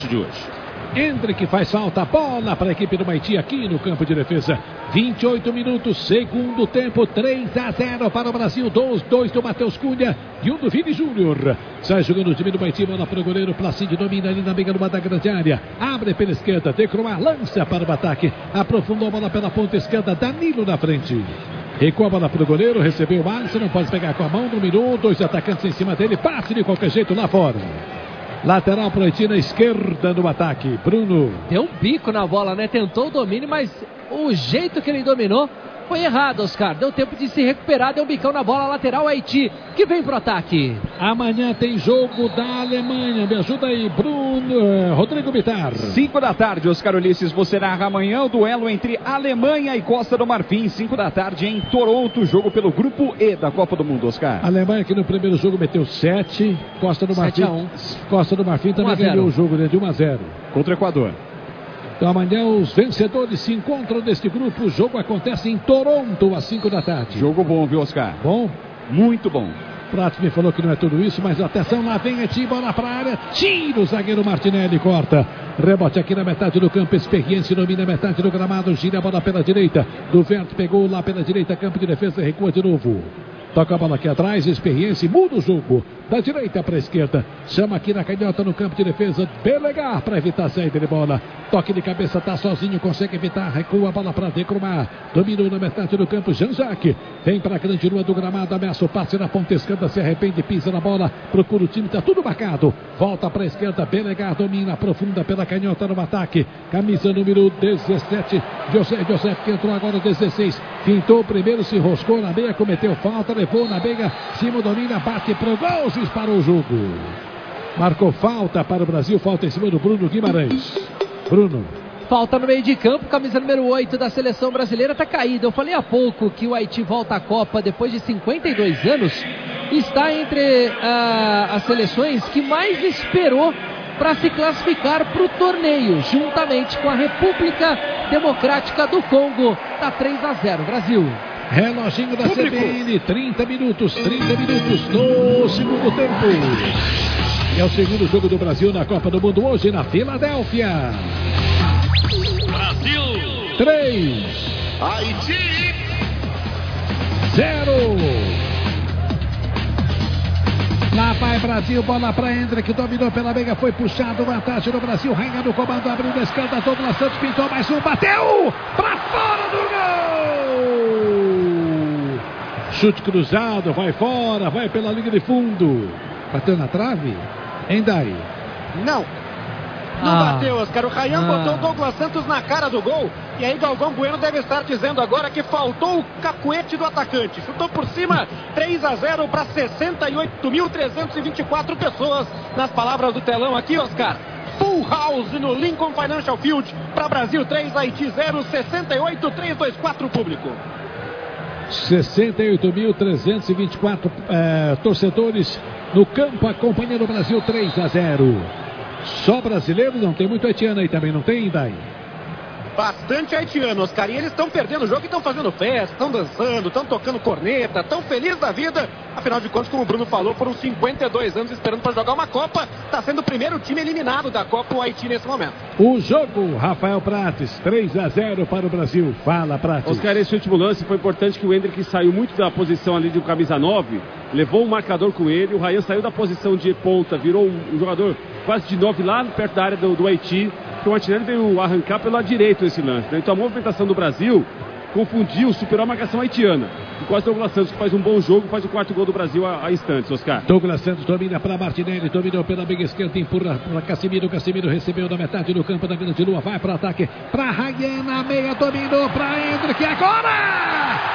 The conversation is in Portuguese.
de hoje. Hendrick faz falta, bola para a equipe do Haiti aqui no campo de defesa. 28 minutos, segundo tempo, 3-0 para o Brasil, 2 do Matheus Cunha e 1 do Vini Júnior. Sai jogando o time do Haiti, bola para o goleiro, Placide domina ali na meia da grande área, abre pela esquerda, Decroix lança para o ataque, aprofundou a bola pela ponta esquerda, Danilo na frente. Recua a bola para o goleiro, recebeu o Alisson, não pode pegar com a mão, dominou, 2 atacantes em cima dele, passe de qualquer jeito lá fora. Lateral para o Haiti na esquerda no ataque. Bruno. Deu um bico na bola, né? Tentou o domínio, mas o jeito que ele dominou foi errado, Oscar. Deu tempo de se recuperar, deu um bicão na bola. Lateral Haiti, que vem pro ataque. Amanhã tem jogo da Alemanha. Me ajuda aí, Bruno. Rodrigo Bittar. 5 da tarde, Oscar Ulisses. Você narra amanhã o duelo entre Alemanha e Costa do Marfim. 5 da tarde em Toronto. Jogo pelo Grupo E da Copa do Mundo, Oscar. Alemanha que no primeiro jogo meteu 7. Costa do Marfim. 7-1. Costa do Marfim também ganhou o jogo de 1-0. Contra o Equador. Então amanhã os vencedores se encontram neste grupo. O jogo acontece em Toronto às 5 da tarde. Jogo bom, viu, Oscar? Bom? Muito bom. Prato me falou que não é tudo isso, mas atenção, lá vem Haiti, bola para a área, tira o zagueiro Martinelli, corta. Rebote aqui na metade do campo, Experiência domina a metade do gramado, gira a bola pela direita. Do Verde pegou lá pela direita, campo de defesa, recua de novo. Toca a bola aqui atrás, Experiência, muda o jogo. Da direita para a esquerda. Chama aqui na canhota no campo de defesa. Belegar para evitar a saída de bola. Toque de cabeça, tá sozinho, consegue evitar. Recua a bola para Decroix. Dominou na metade do campo, Jean-Jacques. Vem para a grande rua do gramado, ameaça o passe na ponta esquerda, se arrepende, pisa na bola. Procura o time, tá tudo marcado. Volta para a esquerda, Belegar domina, aprofunda pela canhota no ataque. Camisa número 17, José que entrou agora 16. Pintou o primeiro, se enroscou na meia, cometeu falta, levou na meia, cima domina, bate pro gol, se disparou o jogo. Marcou falta para o Brasil, falta em cima do Bruno Guimarães. Bruno. Falta no meio de campo, camisa número 8 da seleção brasileira está caída. Eu falei há pouco que o Haiti volta à Copa depois de 52 anos. Está entre as seleções que mais esperou para se classificar para o torneio, juntamente com a República Democrática do Congo. Está 3-0, Brasil. Reloginho da CBN, 30 minutos no segundo tempo. É o segundo jogo do Brasil na Copa do Mundo hoje na Filadélfia. Brasil 3, Haiti 0. Lá vai Brasil, bola para Hendrick, dominou pela meia, foi puxado, vantagem do Brasil, Rainha no comando, abriu na esquerda, Douglas Santos pintou mais um, bateu para fora do gol! Chute cruzado, vai fora, vai pela linha de fundo. Bateu na trave? Endai. Não bateu, Oscar. O Ryan botou o Douglas Santos na cara do gol. E aí Galvão Bueno deve estar dizendo agora que faltou o cacuete do atacante. Chutou por cima, 3-0 para 68.324 pessoas. Nas palavras do telão aqui, Oscar. Full house no Lincoln Financial Field. Para Brasil 3, Haiti 0, 68.324 público. 68.324 torcedores no campo acompanhando o Brasil 3-0. Só brasileiro, não tem muito haitiano aí também, não tem, Indai? Bastante haitiano, Oscar. E eles estão perdendo o jogo e estão fazendo festa, estão dançando, estão tocando corneta, estão felizes da vida. Afinal de contas, como o Bruno falou, foram 52 anos esperando para jogar uma Copa. Está sendo o primeiro time eliminado da Copa, o Haiti, nesse momento. O jogo, Rafael Prates, 3-0 para o Brasil. Fala, Prates. Oscar, esse último lance foi importante, que o Hendrick saiu muito da posição ali de um camisa 9, levou o marcador com ele, o Ryan saiu da posição de ponta, virou um jogador quase de 9 lá perto da área do Haiti, que o Martinelli veio arrancar pelo lado direito esse lance, né? Então a movimentação do Brasil confundiu, superou a marcação haitiana. E quase o Douglas Santos, que faz um bom jogo, faz o 4º gol do Brasil a instantes, Oscar. Douglas Santos domina para Martinelli, dominou pela meia esquerda, empurra para Casemiro, Casemiro recebeu na metade do campo da grande lua, vai para o ataque, para Ryan na meia, dominou para Hendrick, agora!